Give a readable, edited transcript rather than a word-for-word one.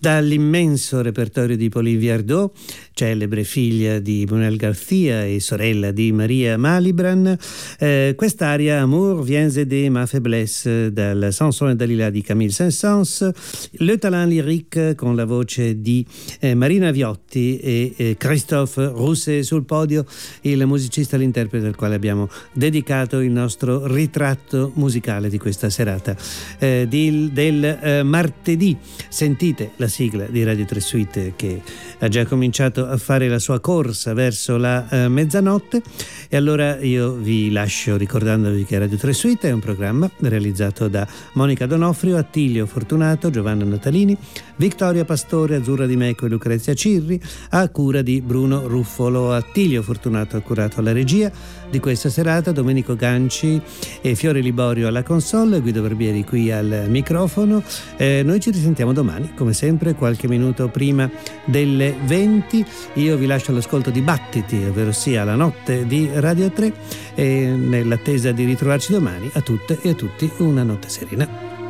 Dall'immenso repertorio di Pauline Viardot, celebre figlia di Manuel Garcia e sorella di Maria Malibran, quest'aria Amour vient aider ma faiblesse dal Samson et Dalila di Camille Saint-Saëns, Le Talent Lyrique con la voce di Marina Viotti e Christophe Rousset sul podio, il musicista e l'interprete al quale abbiamo dedicato il nostro ritratto musicale di questa serata del martedì. Sentite la sigla di Radio 3 Suite che ha già cominciato a fare la sua corsa verso la mezzanotte, e allora io vi lascio ricordandovi che Radio 3 Suite è un programma realizzato da Monica Donofrio, Attilio Fortunato, Giovanna Natalini, Vittoria Pastore, Azzurra Di Meco e Lucrezia Cirri, a cura di Bruno Ruffolo. Attilio Fortunato ha curato la regia di questa serata, Domenico Ganci e Fiore Liborio alla console, Guido Barbieri qui al microfono. Noi ci risentiamo domani, come sempre, qualche minuto prima delle 20. Io vi lascio all'ascolto di Battiti, ovvero sia la notte di Radio 3, e nell'attesa di ritrovarci domani, a tutte e a tutti una notte serena.